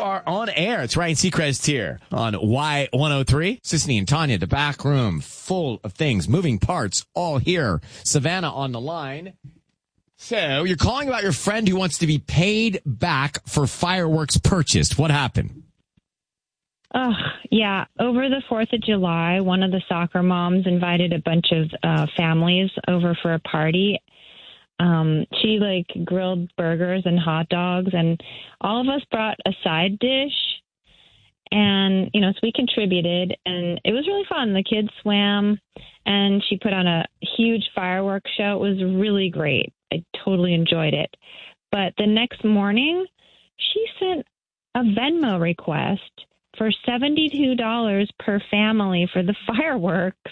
are on air. It's Ryan Seacrest here on Y103. Sisney and Tanya, the back room, full of things, moving parts, all here. Savannah on the line. So you're calling about your friend who wants to be paid back for fireworks purchased. What happened? Yeah. Over the 4th of July, one of the soccer moms invited a bunch of families over for a party. She grilled burgers and hot dogs, and all of us brought a side dish. And, so we contributed, and it was really fun. The kids swam, and she put on a huge fireworks show. It was really great. I totally enjoyed it. But the next morning, she sent a Venmo request for $72 per family for the fireworks.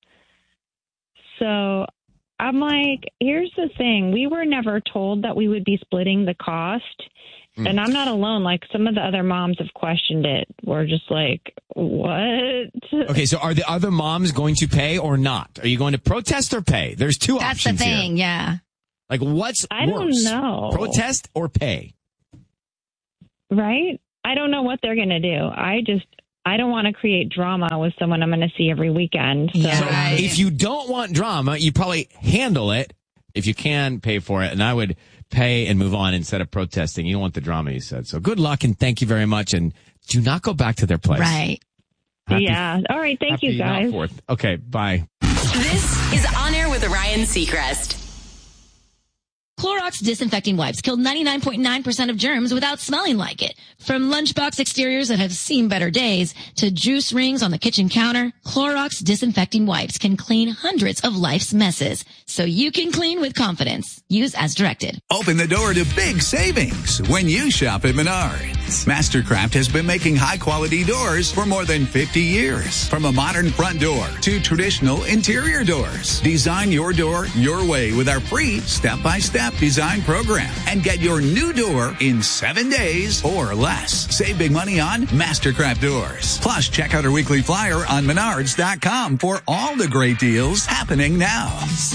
So I'm like, here's the thing. We were never told that we would be splitting the cost. And I'm not alone. Some of the other moms have questioned it. We're just like, what? Okay, so are the other moms going to pay or not? Are you going to protest or pay? There's two options here. That's the thing, yeah. What's I worse? don't know. Protest or pay? Right? I don't know what they're going to do. I don't want to create drama with someone I'm going to see every weekend. So. Yeah, So if you don't want drama, you probably handle it. If you can, pay for it. And I would pay and move on instead of protesting. You don't want the drama, you said. So good luck and thank you very much. And do not go back to their place. Right. Yeah. All right. Thank you, guys. Okay. Bye. This is On Air with Ryan Seacrest. Clorox disinfecting wipes kill 99.9% of germs without smelling like it. From lunchbox exteriors that have seen better days to juice rings on the kitchen counter, Clorox disinfecting wipes can clean hundreds of life's messes. So you can clean with confidence. Use as directed. Open the door to big savings when you shop at Menards. Mastercraft has been making high-quality doors for more than 50 years. From a modern front door to traditional interior doors. Design your door your way with our free step-by-step design program and get your new door in 7 days or less. Save big money on Mastercraft doors. Plus, check out our weekly flyer on Menards.com for all the great deals happening now.